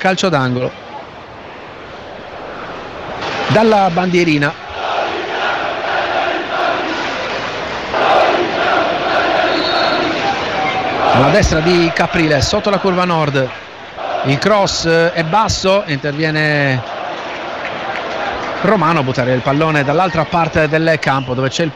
calcio d'angolo dalla bandierina. Alla destra di Caprile, sotto la curva nord, il cross è basso, interviene Romano a buttare il pallone dall'altra parte del campo dove c'è il